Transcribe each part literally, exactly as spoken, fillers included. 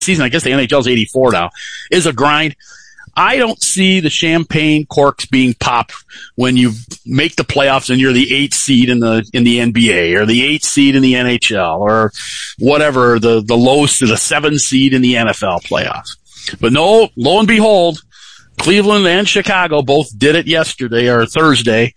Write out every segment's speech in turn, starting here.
season, I guess the N H L is eighty-four now, is a grind. I don't see the champagne corks being popped when you make the playoffs and you're the eighth seed in the in the N B A or the eighth seed in the N H L or whatever, the the lowest to the seventh seed in the N F L playoffs. But no, lo and behold, Cleveland and Chicago both did it yesterday or Thursday.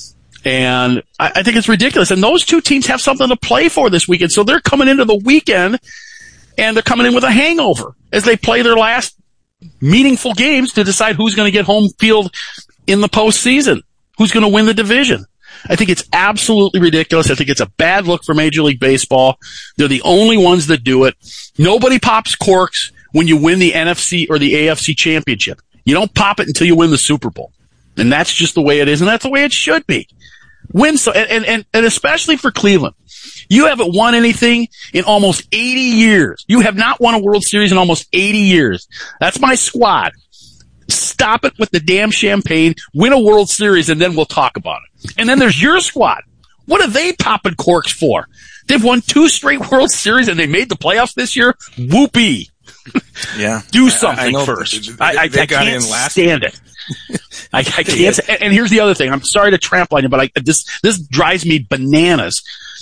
And I, I think it's ridiculous. And those two teams have something to play for this weekend. So they're coming into the weekend and they're coming in with a hangover as they play their last meaningful games to decide who's going to get home field in the postseason, who's going to win the division. I think it's absolutely ridiculous. I think it's a bad look for Major League Baseball. They're the only ones that do it. Nobody pops corks when you win the N F C or the A F C championship. You don't pop it until you win the Super Bowl. And that's just the way it is, and that's the way it should be. Win so, and, and, and especially for Cleveland. You haven't won anything in almost eighty years. You have not won a World Series in almost eighty years. That's my squad. Stop it with the damn champagne, win a World Series, and then we'll talk about it. And then there's your squad. What are they popping corks for? They've won two straight World Series and they made the playoffs this year? Whoopee. Yeah. Do something I, I first. They, I, I, they I got can't in last stand it. I, I can't. And here's the other thing. I'm sorry to trample on you, but I, this, this drives me bananas.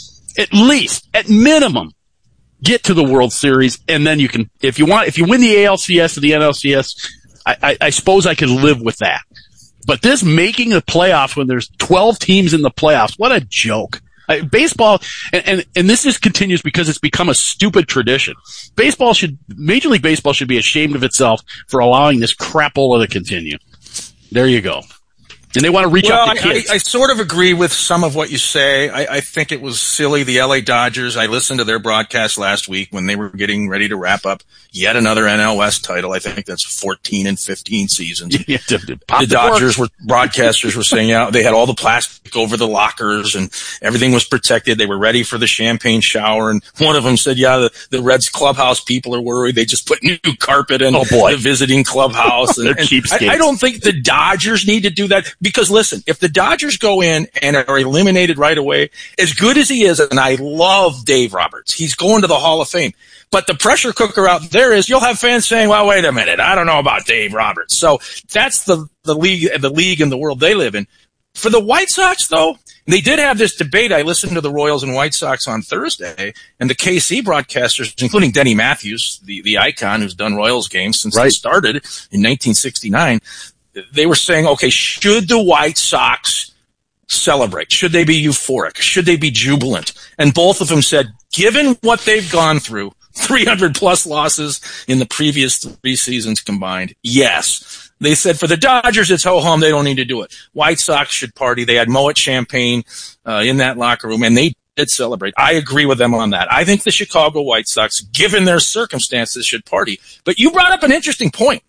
At least, at minimum, get to the World Series, and then you can, if you want, if you win the A L C S or the N L C S, I, I, I suppose I can live with that. But this making the playoffs when there's twelve teams in the playoffs, what a joke. I, baseball, and, and, and this just continues because it's become a stupid tradition. Baseball should, Major League Baseball should be ashamed of itself for allowing this crapola to continue. There you go. And they want to reach well, out to kids. I, I, I sort of agree with some of what you say. I, I think it was silly. The L A Dodgers, I listened to their broadcast last week when they were getting ready to wrap up yet another N L West title. I think that's fourteen and fifteen seasons. Yeah, to, to the Dodgers were, broadcasters were saying, yeah, they had all the plastic over the lockers and everything was protected. They were ready for the champagne shower. And one of them said, yeah, the, the Reds clubhouse people are worried. They just put new carpet in oh boy. the visiting clubhouse. And, They're and cheapskates. I, I don't think the Dodgers need to do that. Because listen, if the Dodgers go in and are eliminated right away, as good as he is, and I love Dave Roberts, he's going to the Hall of Fame. But the pressure cooker out there is you'll have fans saying, well, wait a minute, I don't know about Dave Roberts. So that's the, the league, the league and the world they live in. For the White Sox, though, they did have this debate. I listened to the Royals and White Sox on Thursday, and the K C broadcasters, including Denny Matthews, the, the icon who's done Royals games since right. they started in nineteen sixty-nine, they were saying, okay, should the White Sox celebrate? Should they be euphoric? Should they be jubilant? And both of them said, given what they've gone through, three hundred plus losses in the previous three seasons combined, yes. They said for the Dodgers, it's ho-hum. They don't need to do it. White Sox should party. They had Moet champagne uh, in that locker room, and they did celebrate. I agree with them on that. I think the Chicago White Sox, given their circumstances, should party. But you brought up an interesting point.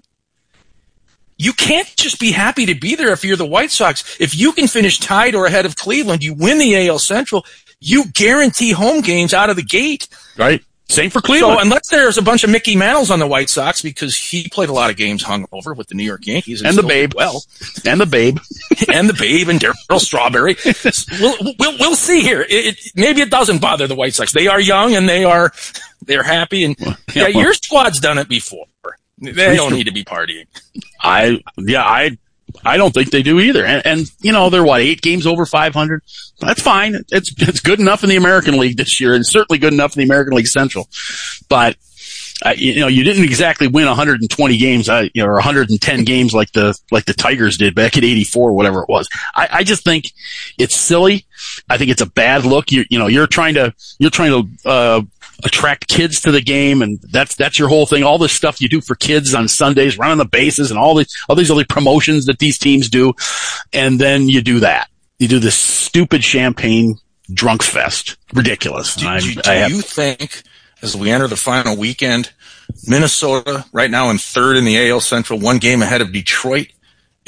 You can't just be happy to be there if you're the White Sox. If you can finish tied or ahead of Cleveland, you win the A L Central, you guarantee home games out of the gate. Right. Same for Cleveland. So unless there's a bunch of Mickey Mantles on the White Sox because he played a lot of games hungover with the New York Yankees. And, and the Babe. Well. And the Babe. and the Babe and Darryl Strawberry. We'll, we'll, we'll see here. It, it, maybe it doesn't bother the White Sox. They are young and they are, they're happy. And well, yeah, yeah well, your squad's done it before. They don't need to be partying. I, yeah, I, I don't think they do either. And, and, you know, they're what, eight games over five hundred? That's fine. It's, it's good enough in the American League this year and certainly good enough in the American League Central. But, uh, you know, you didn't exactly win one hundred twenty games, uh, you know, or one hundred ten games like the, like the Tigers did back in eighty-four, whatever it was. I, I just think it's silly. I think it's a bad look. You, you know, you're trying to, you're trying to, uh, attract kids to the game, and that's that's your whole thing. All this stuff you do for kids on Sundays, running the bases, and all these all these other promotions that these teams do, and then you do that. You do this stupid champagne drunk fest. Ridiculous. Do, I, do, I have, do you think, as we enter the final weekend, Minnesota right now in third in the A L Central, one game ahead of Detroit, if the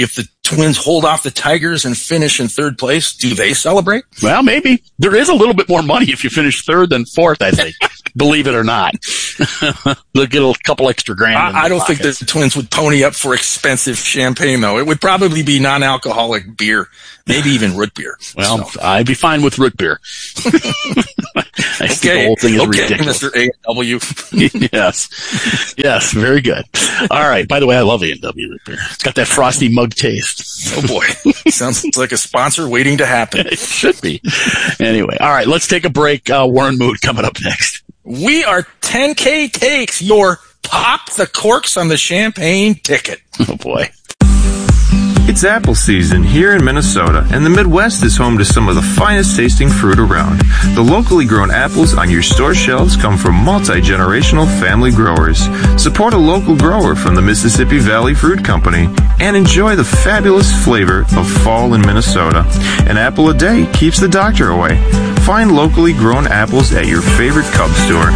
Twins hold off the Tigers and finish in third place, do they celebrate? Well, maybe. There is a little bit more money if you finish third than fourth, I think. Believe it or not. They'll get a couple extra grand. I, I don't pockets. think the Twins would pony up for expensive champagne, though. It would probably be non-alcoholic beer, maybe even root beer. Well, so. I'd be fine with root beer. I think Okay, the whole thing is okay, ridiculous. Mister A and W. Yes. Yes, very good. All right. By the way, I love A and W root beer. It's got that frosty mug taste. Oh, boy. Sounds like a sponsor waiting to happen. It should be. Anyway, all right, let's take a break. Uh, Warren Moon coming up next. We are ten K takes, your pop the corks on the champagne ticket. Oh, boy. It's apple season here in Minnesota, and the Midwest is home to some of the finest tasting fruit around. The locally grown apples on your store shelves come from multi-generational family growers. Support a local grower from the Mississippi Valley Fruit Company and enjoy the fabulous flavor of fall in Minnesota. An apple a day keeps the doctor away. Find locally grown apples at your favorite Cub store.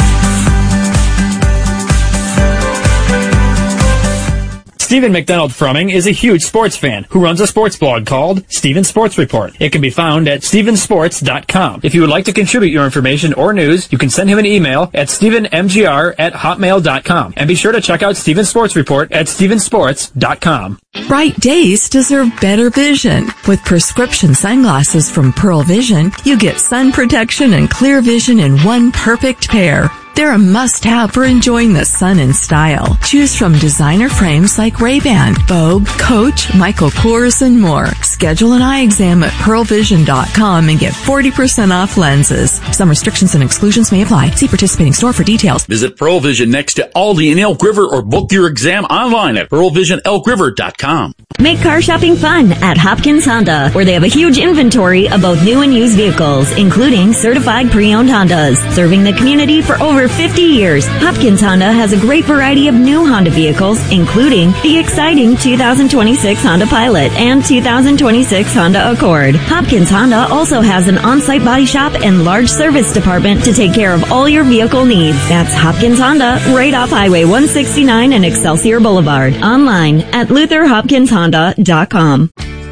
Stephen McDonald Frumming is a huge sports fan who runs a sports blog called Stephen Sports Report. It can be found at stephen sports dot com. If you would like to contribute your information or news, you can send him an email at stephen m g r at hotmail dot com. And be sure to check out Stephen Sports Report at stephen sports dot com. Bright days deserve better vision. With prescription sunglasses from Pearl Vision, you get sun protection and clear vision in one perfect pair. They're a must-have for enjoying the sun in style. Choose from designer frames like Ray-Ban, Vogue, Coach, Michael Kors, and more. Schedule an eye exam at pearl vision dot com and get forty percent off lenses. Some restrictions and exclusions may apply. See participating store for details. Visit Pearl Vision next to Aldi in Elk River or book your exam online at pearl vision elk river dot com. Make car shopping fun at Hopkins Honda, where they have a huge inventory of both new and used vehicles, including certified pre-owned Hondas. Serving the community for over fifty years, Hopkins Honda has a great variety of new Honda vehicles, including the exciting two thousand twenty-six Honda Pilot and two thousand twenty-six Honda Accord. Hopkins Honda also has an on-site body shop and large service department to take care of all your vehicle needs. That's Hopkins Honda, right off Highway one sixty-nine and Excelsior Boulevard. Online at luther hopkins honda dot com.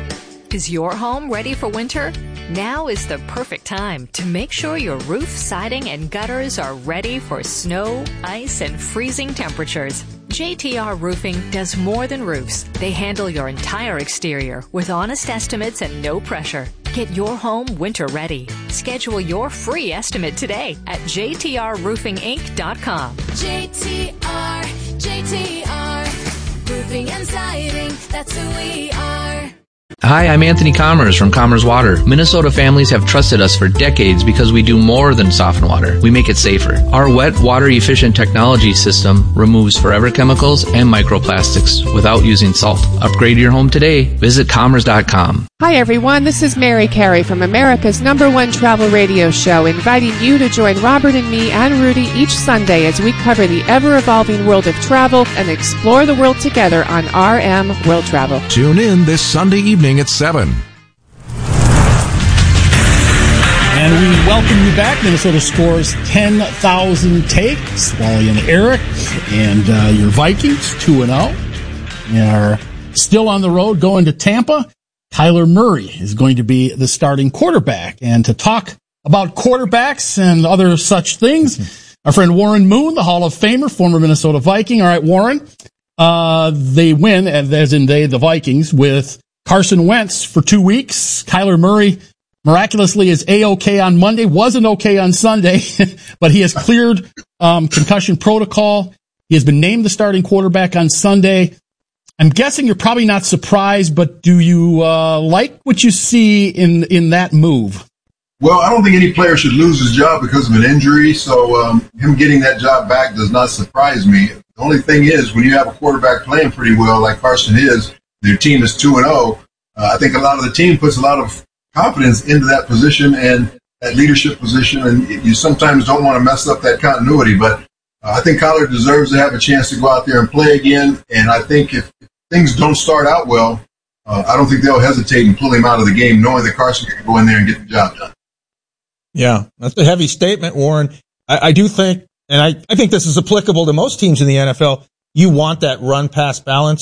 Is your home ready for winter? Now is the perfect time to make sure your roof, siding, and gutters are ready for snow, ice, and freezing temperatures. J T R Roofing does more than roofs. They handle your entire exterior with honest estimates and no pressure. Get your home winter ready. Schedule your free estimate today at j t r roofing inc dot com. J T R, J T R, roofing and siding, that's who we are. Hi, I'm Anthony Commerce from Commerce Water. Minnesota families have trusted us for decades because we do more than soften water. We make it safer. Our wet, water-efficient technology system removes forever chemicals and microplastics without using salt. Upgrade your home today. Visit commerce dot com. Hi, everyone. This is Mary Carey from America's number one travel radio show, inviting you to join Robert and me and Rudy each Sunday as we cover the ever-evolving world of travel and explore the world together on R M World Travel. Tune in this Sunday evening at seven. And we welcome you back. Minnesota scores ten thousand takes. Wally and Eric and uh, your Vikings, two and oh, are still on the road going to Tampa. Kyler Murray is going to be the starting quarterback. And to talk about quarterbacks and other such things, our friend Warren Moon, the Hall of Famer, former Minnesota Viking. All right, Warren, uh, they win, as in they, the Vikings, with Carson Wentz for two weeks. Kyler Murray miraculously is A-OK on Monday, wasn't okay on Sunday, but he has cleared um, concussion protocol. He has been named the starting quarterback on Sunday. I'm guessing you're probably not surprised, but do you uh, like what you see in in that move? Well, I don't think any player should lose his job because of an injury, so um, him getting that job back does not surprise me. The only thing is, when you have a quarterback playing pretty well like Carson is, their team is two and oh, uh, I think a lot of the team puts a lot of confidence into that position and that leadership position, and you sometimes don't want to mess up that continuity, but uh, I think Kyler deserves to have a chance to go out there and play again, and I think if things don't start out well, uh, I don't think they'll hesitate and pull him out of the game, knowing that Carson can go in there and get the job done. Yeah, that's a heavy statement, Warren. I, I do think, and I, I think this is applicable to most teams in the N F L, you want that run-pass balance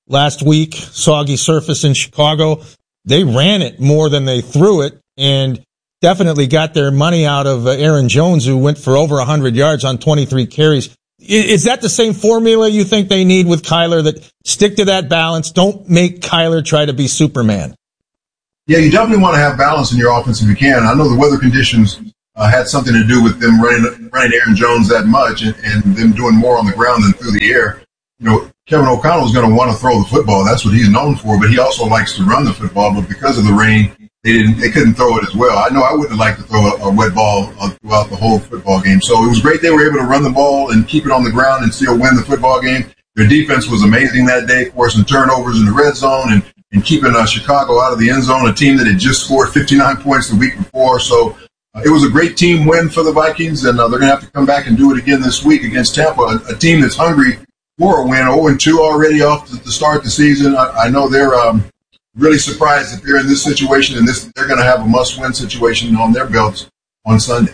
last week, soggy surface in Chicago. They ran it more than they threw it, and definitely got their money out of uh, Aaron Jones, who went for over one hundred yards on twenty-three carries. Is, is that the same formula you think they need with Kyler, that stick to that balance, don't make Kyler try to be Superman? Yeah, you definitely want to have balance in your offense if you can. I know the weather conditions uh, had something to do with them running, running Aaron Jones that much and, and them doing more on the ground than through the air. You know, Kevin O'Connell is going to want to throw the football. That's what he's known for, but he also likes to run the football. But because of the rain, they didn't, they couldn't throw it as well. I know I wouldn't like to throw a, a wet ball uh, throughout the whole football game. So it was great they were able to run the ball and keep it on the ground and still win the football game. Their defense was amazing that day, forcing turnovers in the red zone and, and keeping uh, Chicago out of the end zone, a team that had just scored fifty-nine points the week before. So uh, it was a great team win for the Vikings, and uh, they're going to have to come back and do it again this week against Tampa, a, a team that's hungry for a win, oh and two already off to, to start the season. I, I know they're um, really surprised that they're in this situation, and this they're going to have a must-win situation on their belts on Sunday.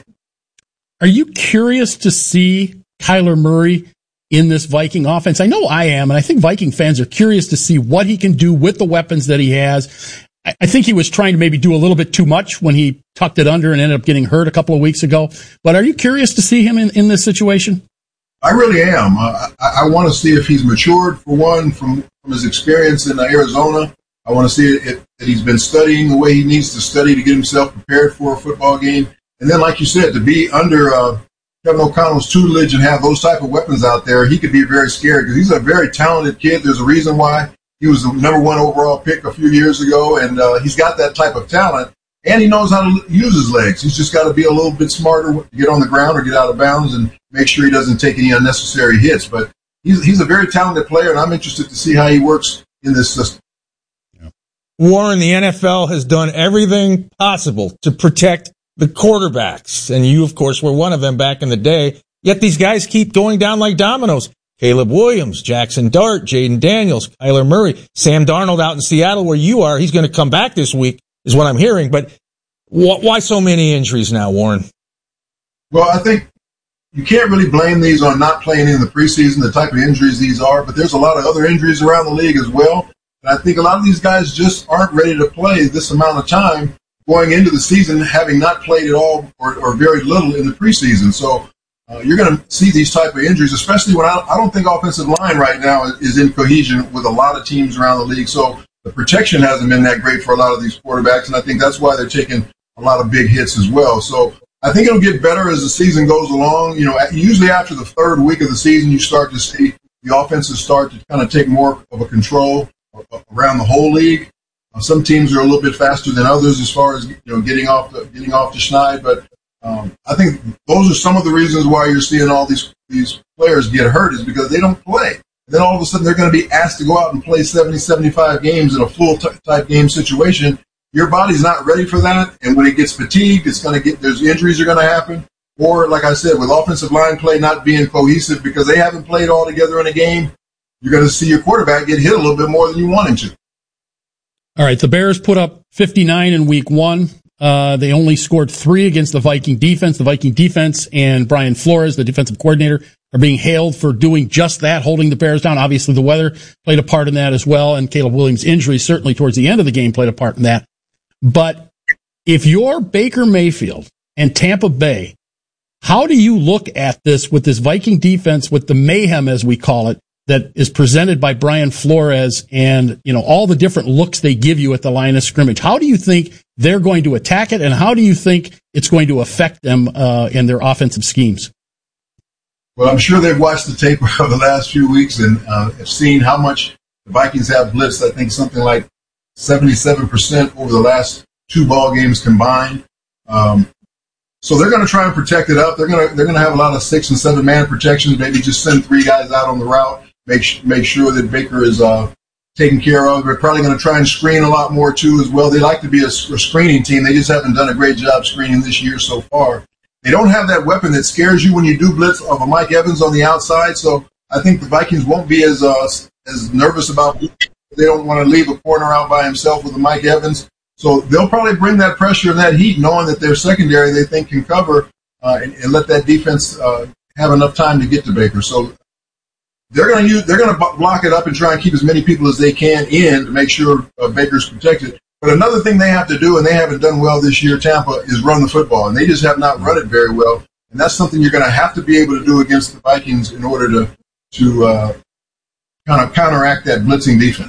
Are you curious to see Kyler Murray in this Viking offense? I know I am, and I think Viking fans are curious to see what he can do with the weapons that he has. I, I think he was trying to maybe do a little bit too much when he tucked it under and ended up getting hurt a couple of weeks ago. But are you curious to see him in, in this situation? I really am. Uh, I, I want to see if he's matured, for one, from, from his experience in uh, Arizona. I want to see if, if he's been studying the way he needs to study to get himself prepared for a football game. And then, like you said, to be under uh, Kevin O'Connell's tutelage and have those type of weapons out there, he could be very scary because he's a very talented kid. There's a reason why he was the number one overall pick a few years ago, and uh, he's got that type of talent. And he knows how to use his legs. He's just got to be a little bit smarter to get on the ground or get out of bounds and make sure he doesn't take any unnecessary hits. But he's, he's a very talented player, and I'm interested to see how he works in this system. Warren, the N F L has done everything possible to protect the quarterbacks, and you, of course, were one of them back in the day. Yet these guys keep going down like dominoes. Caleb Williams, Jackson Dart, Jaden Daniels, Kyler Murray, Sam Darnold out in Seattle where you are. He's going to come back this week, is what I'm hearing. But wh- why so many injuries now, Warren? Well, I think you can't really blame these on not playing in the preseason, the type of injuries these are, but there's a lot of other injuries around the league as well. And I think a lot of these guys just aren't ready to play this amount of time going into the season, having not played at all or, or very little in the preseason. So uh, you're going to see these type of injuries, especially when I, I don't think offensive line right now is in cohesion with a lot of teams around the league. So the protection hasn't been that great for a lot of these quarterbacks, and I think that's why they're taking a lot of big hits as well. So I think it'll get better as the season goes along. You know, usually after the third week of the season, you start to see the offenses start to kind of take more of a control around the whole league. Uh, some teams are a little bit faster than others as far as, you know, getting off the getting off the schneid, but um, I think those are some of the reasons why you're seeing all these these players get hurt is because they don't play. Then all of a sudden they're going to be asked to go out and play seventy, seventy-five games in a full t- type game situation. Your body's not ready for that, and when it gets fatigued, it's going to get there's injuries are going to happen. Or, like I said, with offensive line play not being cohesive because they haven't played all together in a game, you're going to see your quarterback get hit a little bit more than you want him to. All right, the Bears put up fifty-nine in week one. Uh, they only scored three against the Viking defense. The Viking defense and Brian Flores, the defensive coordinator, are being hailed for doing just that, holding the Bears down. Obviously, the weather played a part in that as well, and Caleb Williams' injury certainly towards the end of the game played a part in that. But if you're Baker Mayfield and Tampa Bay, how do you look at this with this Viking defense, with the mayhem, as we call it, that is presented by Brian Flores and, you know, all the different looks they give you at the line of scrimmage? How do you think they're going to attack it, and how do you think it's going to affect them uh, in their offensive schemes? Well, I'm sure they've watched the tape of the last few weeks and uh, have seen how much the Vikings have blitzed. I think something like seventy-seven percent over the last two ball games combined. Um, so they're going to try and protect it up. They're going to they're going to have a lot of six and seven man protections. Maybe just send three guys out on the route. Make make sure that Baker is uh, taken care of. They're probably going to try and screen a lot more too as well. They like to be a, a screening team. They just haven't done a great job screening this year so far. They don't have that weapon that scares you when you do blitz of a Mike Evans on the outside. So I think the Vikings won't be as uh, as nervous about it. They don't want to leave a corner out by himself with a Mike Evans. So they'll probably bring that pressure and that heat, knowing that their secondary they think can cover uh, and, and let that defense uh, have enough time to get to Baker. So they're going to use, they're going to block it up and try and keep as many people as they can in to make sure uh, Baker's protected. But another thing they have to do, and they haven't done well this year, Tampa, is run the football, and they just have not run it very well. And that's something you're going to have to be able to do against the Vikings in order to to uh, kind of counteract that blitzing defense.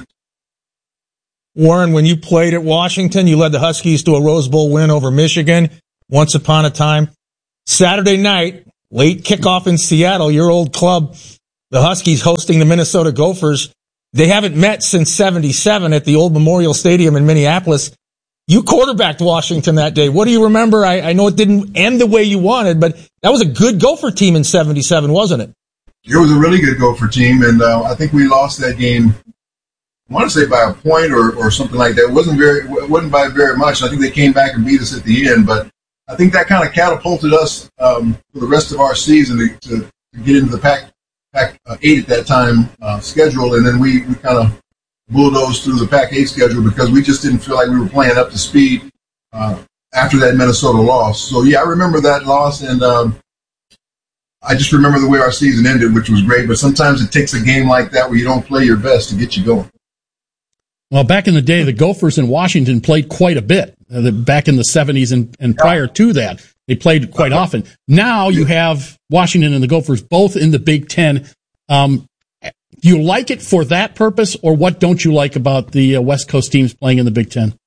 Warren, when you played at Washington, you led the Huskies to a Rose Bowl win over Michigan once upon a time. Saturday night, late kickoff in Seattle, your old club, the Huskies hosting the Minnesota Gophers. They haven't met since seventy-seven at the old Memorial Stadium in Minneapolis. You quarterbacked Washington that day. What do you remember? I, I know it didn't end the way you wanted, but that was a good Gopher team in seventy-seven, wasn't it? It was a really good Gopher team, and uh, I think we lost that game, I want to say by a point or, or something like that. It wasn't very, it wasn't by very much. I think they came back and beat us at the end, but I think that kind of catapulted us um, for the rest of our season to, to, to get into the Pac, Pac uh, eight at that time uh, schedule, and then we, we kind of bulldozed through the Pac eight schedule because we just didn't feel like we were playing up to speed uh, after that Minnesota loss. So, yeah, I remember that loss, and um, I just remember the way our season ended, which was great. But sometimes it takes a game like that where you don't play your best to get you going. Well, back in the day, the Gophers in Washington played quite a bit. Uh, the, back in the seventies and, and yeah. prior to that, they played quite uh-huh. often. Now you have Washington and the Gophers both in the Big Ten. Um, Do you like it for that purpose, or what don't you like about the uh, West Coast teams playing in the Big Ten?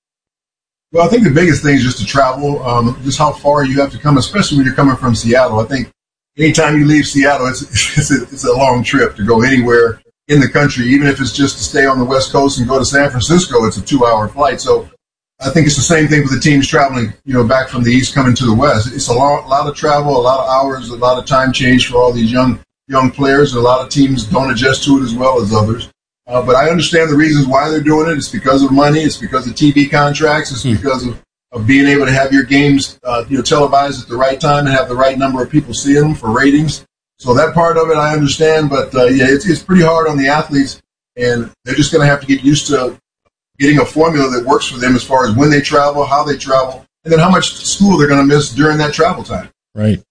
Well, I think the biggest thing is just to travel, um, just how far you have to come, especially when you're coming from Seattle. I think anytime you leave Seattle, it's, it's, a, it's a long trip to go anywhere in the country. Even if it's just to stay on the West Coast and go to San Francisco, it's a two-hour flight. So I think it's the same thing for the teams traveling, you know, back from the East coming to the West. It's a lot, a lot of travel, a lot of hours, a lot of time change for all these young young players, and a lot of teams don't adjust to it as well as others. Uh, but I understand the reasons why they're doing it. It's because of money. It's because of T V contracts. It's because of, of being able to have your games uh, you know, televised at the right time and have the right number of people seeing them for ratings. So that part of it I understand, but uh, yeah, it's, it's pretty hard on the athletes, and they're just going to have to get used to getting a formula that works for them as far as when they travel, how they travel, and then how much school they're going to miss during that travel time. Right.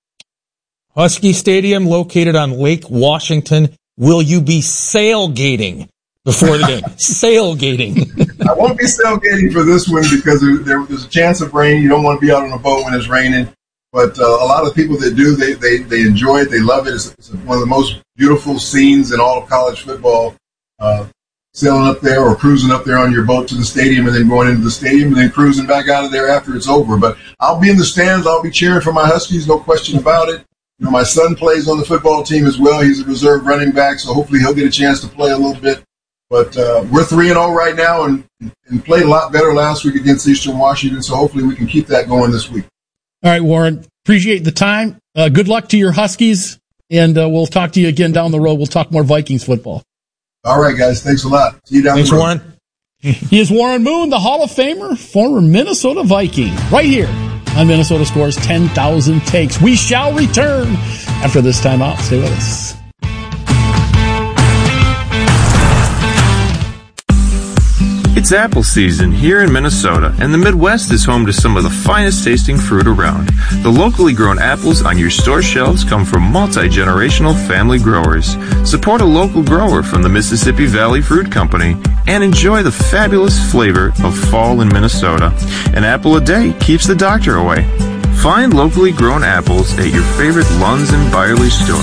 Husky Stadium, located on Lake Washington. Will you be sailgating before the game? Sailgating. I won't be sailgating for this one because there, there, there's a chance of rain. You don't want to be out on a boat when it's raining. But uh, a lot of people that do, they, they, they enjoy it. They love it. It's, it's one of the most beautiful scenes in all of college football. Uh, sailing up there or cruising up there on your boat to the stadium and then going into the stadium and then cruising back out of there after it's over. But I'll be in the stands. I'll be cheering for my Huskies, no question about it. You know, my son plays on the football team as well. He's a reserve running back, so hopefully he'll get a chance to play a little bit. But uh, we're three and oh right now and, and played a lot better last week against Eastern Washington, so hopefully we can keep that going this week. All right, Warren, appreciate the time. Uh, good luck to your Huskies, and uh, we'll talk to you again down the road. We'll talk more Vikings football. All right, guys. Thanks a lot. See you down Thanks, the road. Warren. He is Warren Moon, the Hall of Famer, former Minnesota Viking, right here on Minnesota Scores ten thousand Takes. We shall return after this timeout. Stay with us. It's apple season here in Minnesota, and the Midwest is home to some of the finest tasting fruit around. The locally grown apples on your store shelves come from multi-generational family growers. Support a local grower from the Mississippi Valley Fruit Company and enjoy the fabulous flavor of fall in Minnesota. An apple a day keeps the doctor away. Find locally grown apples at your favorite Lunds and Byerly store.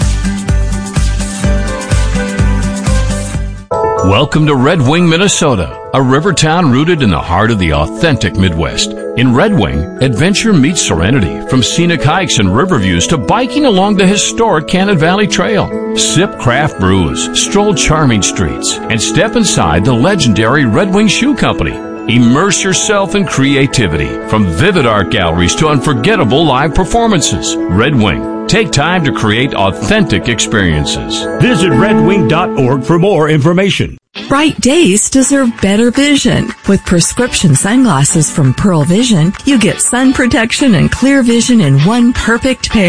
Welcome to Red Wing, Minnesota, a river town rooted in the heart of the authentic Midwest. In Red Wing, adventure meets serenity, from scenic hikes and river views to biking along the historic Cannon Valley Trail. Sip craft brews, stroll charming streets, and step inside the legendary Red Wing Shoe Company. Immerse yourself in creativity, from vivid art galleries to unforgettable live performances. Red Wing. Take time to create authentic experiences. Visit red wing dot org for more information. Bright days deserve better vision. With prescription sunglasses from Pearl Vision, you get sun protection and clear vision in one perfect pair.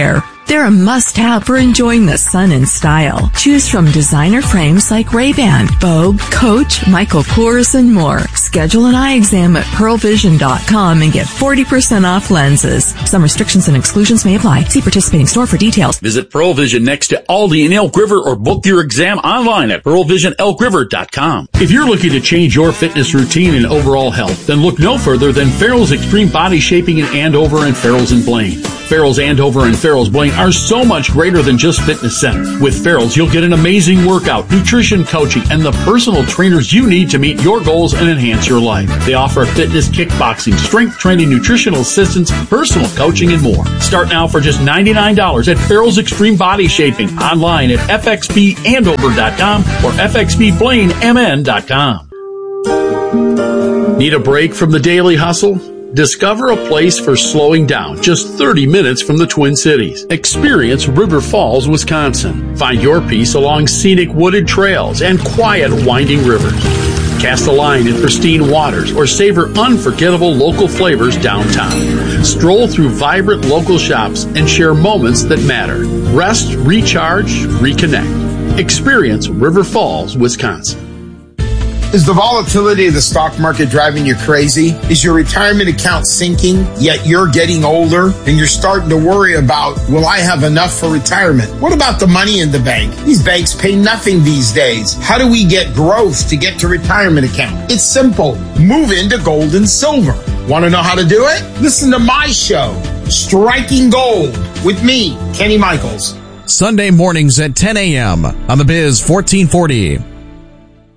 They're a must-have for enjoying the sun in style. Choose from designer frames like Ray-Ban, Vogue, Coach, Michael Kors, and more. Schedule an eye exam at pearl vision dot com and get forty percent off lenses. Some restrictions and exclusions may apply. See participating store for details. Visit Pearl Vision next to Aldi in Elk River or book your exam online at pearl vision elk river dot com. If you're looking to change your fitness routine and overall health, then look no further than Farrell's Extreme Body Shaping in Andover and Farrell's in Blaine. Farrell's Andover and Farrell's Blaine are so much greater than just fitness centers. With Farrell's, you'll get an amazing workout, nutrition coaching, and the personal trainers you need to meet your goals and enhance your life. They offer fitness, kickboxing, strength training, nutritional assistance, personal coaching, and more. Start now for just ninety-nine dollars at Farrell's Extreme Body Shaping, online at f x b andover dot com or f x b blaine m n dot com. Need a break from the daily hustle? Discover a place for slowing down just thirty minutes from the Twin Cities. Experience River Falls, Wisconsin. Find your peace along scenic wooded trails and quiet winding rivers. Cast a line in pristine waters or savor unforgettable local flavors downtown. Stroll through vibrant local shops and share moments that matter. Rest, recharge, reconnect. Experience River Falls, Wisconsin. Is the volatility of the stock market driving you crazy? Is your retirement account sinking, yet you're getting older and you're starting to worry about, will I have enough for retirement? What about the money in the bank? These banks pay nothing these days. How do we get growth to get to retirement account? It's simple. Move into gold and silver. Want to know how to do it? Listen to my show, Striking Gold, with me, Kenny Michaels. Sunday mornings at ten a.m. on the Biz fourteen forty.